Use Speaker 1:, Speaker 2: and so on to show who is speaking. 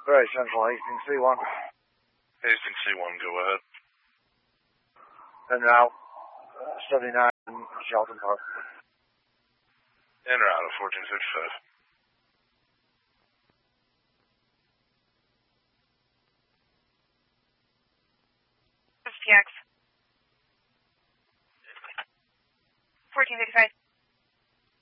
Speaker 1: Very Central, Hastings C1.
Speaker 2: Hastings C1, go ahead.
Speaker 1: En route, 79 Shelton Park.
Speaker 2: En route, 1455.
Speaker 3: This is TX. 1455.